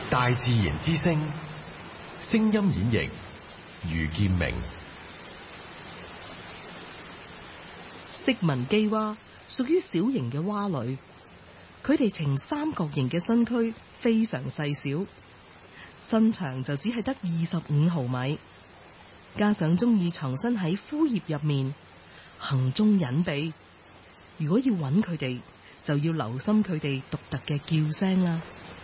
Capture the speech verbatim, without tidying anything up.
大自然之聲，聲音演繹余劍明。 色紋基蛙屬於小型嘅蛙類，佢哋呈三角形嘅身軀非常細小，身長就只係得二十五毫米，加上中意藏身喺枯葉入面，行蹤隱秘。如果要揾佢哋，就要留心佢哋獨特嘅叫聲啦。